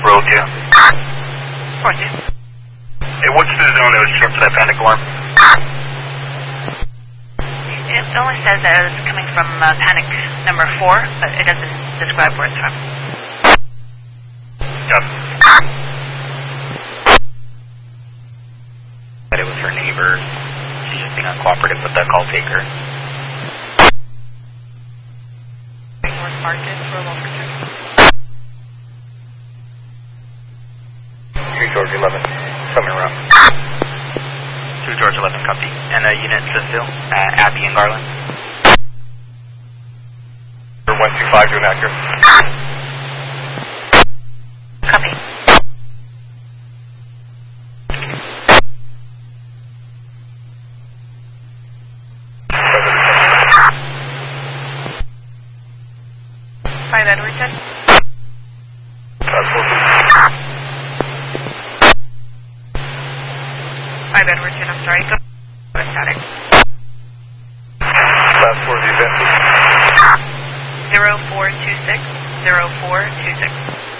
Row 2. 4-2. Hey, what's the zone that was struck to that panic alarm? It only says that it's coming from panic number 4, but it doesn't describe where it's from. Yep. But it was her neighbor. She's just being uncooperative with the call taker. North Market for local 2 George 11. Coming around. 2 George 11, copy. And a unit in Cecil, Abby and Garland. 125 doing accurate. Copy. Five Edwardson. 5 Edwardson, I'm sorry. Go static. Last 4 of the event. 0426. 0426.